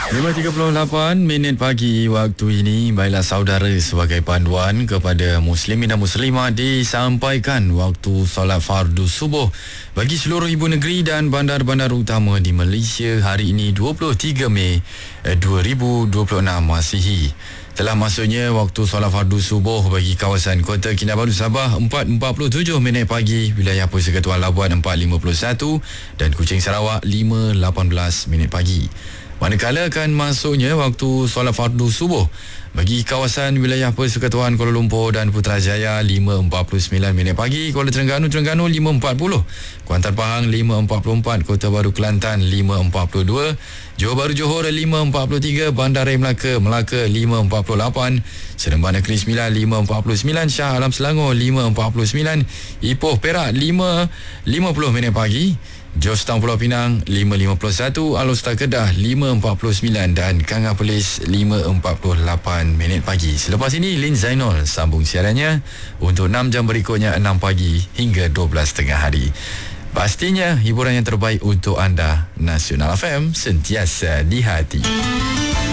5.38 pagi waktu ini. Baiklah saudara, sebagai panduan kepada muslimin dan muslimah, disampaikan waktu solat fardu subuh bagi seluruh ibu negeri dan bandar-bandar utama di Malaysia hari ini 23 Mei 2026 Masihi. Telah masuknya waktu solat fardu subuh bagi kawasan Kota Kinabalu Sabah 4.47 minit pagi, wilayah Persekutuan Labuan 4.51 dan Kuching Sarawak 5.18 minit pagi. Manakala akan masuknya waktu solat fardu subuh bagi kawasan wilayah Persekutuan Kuala Lumpur dan Putrajaya 5.49 minit pagi, Kuala Terengganu 5.40, Kuantan Pahang 5.44, Kota Baru Kelantan 5.42, Johor Bahru Johor 5.43, Bandaraya Melaka 5.48, Seremban Negeri Sembilan 5.49, Shah Alam Selangor 5.49, Ipoh Perak 5.50 minit pagi, Georgetown Pulau Pinang 5.51, Alor-Star Kedah 5.49 dan Kangah Perlis 5.48 minit pagi. Selepas ini Lin Zainul sambung siarannya untuk 6 jam berikutnya, 6 pagi hingga 12 tengah hari. Pastinya hiburan yang terbaik untuk anda. Nasional FM, sentiasa di hati.